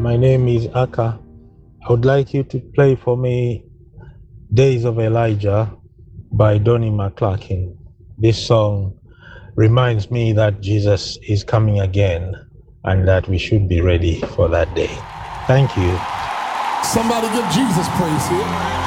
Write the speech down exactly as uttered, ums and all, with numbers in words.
my name is Aka. I would like you to play for me Days of Elijah by Donnie McClurkin. This song reminds me that Jesus is coming again and that we should be ready for that day. Thank you. Somebody give Jesus praise here.